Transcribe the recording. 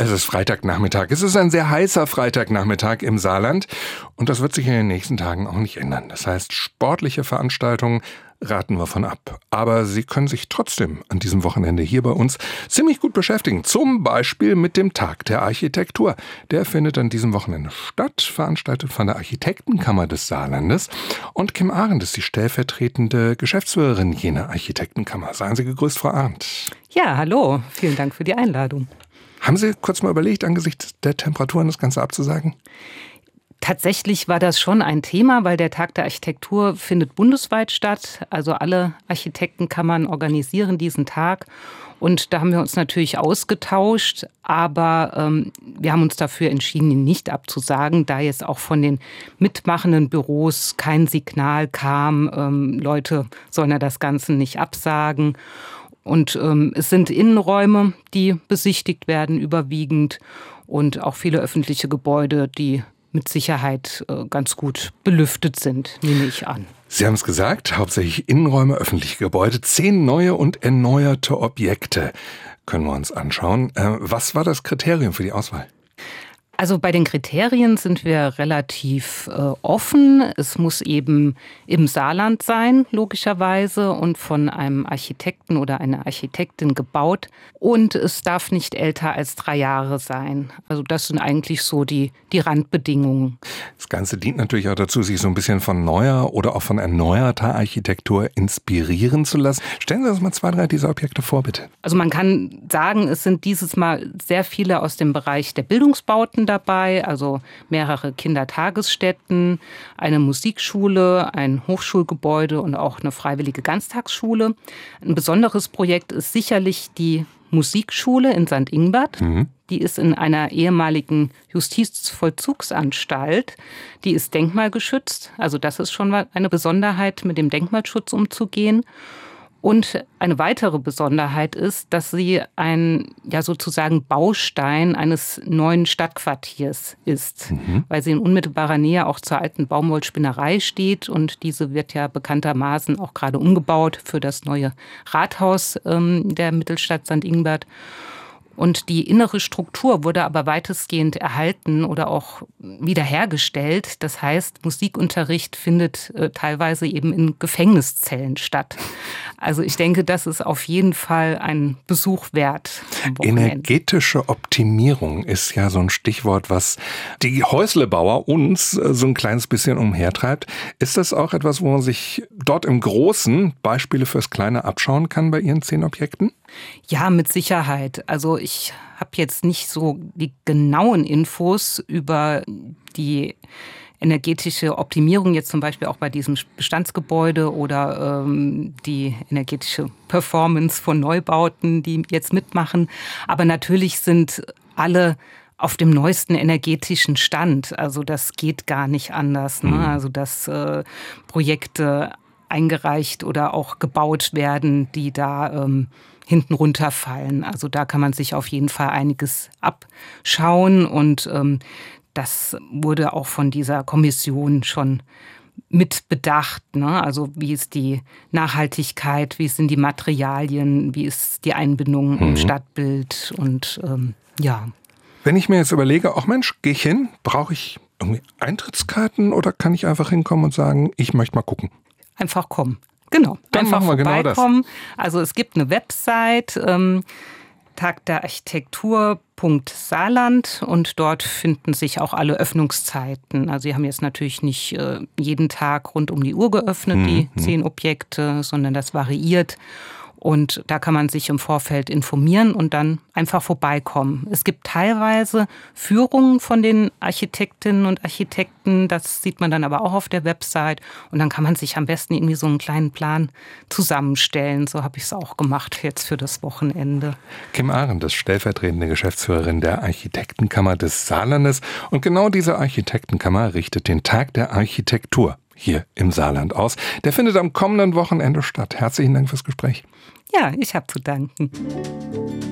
Es ist Freitagnachmittag. Es ist ein sehr heißer Freitagnachmittag im Saarland. Und das wird sich in den nächsten Tagen auch nicht ändern. Das heißt, sportliche Veranstaltungen raten wir von ab. Aber Sie können sich trotzdem an diesem Wochenende hier bei uns ziemlich gut beschäftigen. Zum Beispiel mit dem Tag der Architektur. Der findet an diesem Wochenende statt, veranstaltet von der Architektenkammer des Saarlandes. Und Kim Arendt ist die stellvertretende Geschäftsführerin jener Architektenkammer. Seien Sie gegrüßt, Frau Arendt. Ja, hallo. Vielen Dank für die Einladung. Haben Sie kurz mal überlegt, angesichts der Temperaturen das Ganze abzusagen? Tatsächlich war das schon ein Thema, weil der Tag der Architektur findet bundesweit statt. Also alle Architektenkammern organisieren diesen Tag. Und da haben wir uns natürlich ausgetauscht, aber wir haben uns dafür entschieden, ihn nicht abzusagen, da jetzt auch von den mitmachenden Büros kein Signal kam, Leute sollen ja das Ganze nicht absagen. Und es sind Innenräume, die besichtigt werden überwiegend und auch viele öffentliche Gebäude, die mit Sicherheit ganz gut belüftet sind, nehme ich an. Sie haben es gesagt, hauptsächlich Innenräume, öffentliche Gebäude, 10 neue und erneuerte Objekte können wir uns anschauen. Was war das Kriterium für die Auswahl? Also bei den Kriterien sind wir relativ offen. Es muss eben im Saarland sein, logischerweise, und von einem Architekten oder einer Architektin gebaut. Und es darf nicht älter als 3 Jahre sein. Also das sind eigentlich so die Randbedingungen. Das Ganze dient natürlich auch dazu, sich so ein bisschen von neuer oder auch von erneuerter Architektur inspirieren zu lassen. Stellen Sie uns mal 2, 3 dieser Objekte vor, bitte. Also man kann sagen, es sind dieses Mal sehr viele aus dem Bereich der Bildungsbauten dabei, also mehrere Kindertagesstätten, eine Musikschule, ein Hochschulgebäude und auch eine freiwillige Ganztagsschule. Ein besonderes Projekt ist sicherlich die Musikschule in St. Ingbert. Die ist in einer ehemaligen Justizvollzugsanstalt. Die ist denkmalgeschützt. Also das ist schon eine Besonderheit, mit dem Denkmalschutz umzugehen. Und eine weitere Besonderheit ist, dass sie ein sozusagen Baustein eines neuen Stadtquartiers ist, weil sie in unmittelbarer Nähe auch zur alten Baumwollspinnerei steht. Und diese wird ja bekanntermaßen auch gerade umgebaut für das neue Rathaus der Mittelstadt St. Ingbert. Und die innere Struktur wurde aber weitestgehend erhalten oder auch wiederhergestellt. Das heißt, Musikunterricht findet teilweise eben in Gefängniszellen statt. Also ich denke, das ist auf jeden Fall ein Besuch wert. Energetische Optimierung ist ja so ein Stichwort, was die Häuslebauer uns so ein kleines bisschen umhertreibt. Ist das auch etwas, wo man sich dort im Großen Beispiele fürs Kleine abschauen kann bei Ihren 10 Objekten? Ja, mit Sicherheit. Also ich habe jetzt nicht so die genauen Infos über die energetische Optimierung, jetzt zum Beispiel auch bei diesem Bestandsgebäude oder die energetische Performance von Neubauten, die jetzt mitmachen. Aber natürlich sind alle auf dem neuesten energetischen Stand. Also das geht gar nicht anders, ne? Also dass Projekte eingereicht oder auch gebaut werden, die da hinten runterfallen. Also da kann man sich auf jeden Fall einiges abschauen und das wurde auch von dieser Kommission schon mit bedacht, ne? Also wie ist die Nachhaltigkeit, wie sind die Materialien, wie ist die Einbindung im Stadtbild und ja. Wenn ich mir jetzt überlege, ach Mensch, gehe ich hin, brauche ich irgendwie Eintrittskarten oder kann ich einfach hinkommen und sagen, ich möchte mal gucken? Einfach kommen. Genau, dann einfach machen wir vorbeikommen. Genau das. Also es gibt eine Website, tagderarchitektur.saarland, und dort finden sich auch alle Öffnungszeiten. Also sie haben jetzt natürlich nicht jeden Tag rund um die Uhr geöffnet, die 10 Objekte, sondern das variiert. Und da kann man sich im Vorfeld informieren und dann einfach vorbeikommen. Es gibt teilweise Führungen von den Architektinnen und Architekten. Das sieht man dann aber auch auf der Website. Und dann kann man sich am besten irgendwie so einen kleinen Plan zusammenstellen. So habe ich es auch gemacht jetzt für das Wochenende. Kim Arendt ist stellvertretende Geschäftsführerin der Architektenkammer des Saarlandes. Und genau diese Architektenkammer richtet den Tag der Architektur hier im Saarland aus. Der findet am kommenden Wochenende statt. Herzlichen Dank fürs Gespräch. Ja, ich habe zu danken.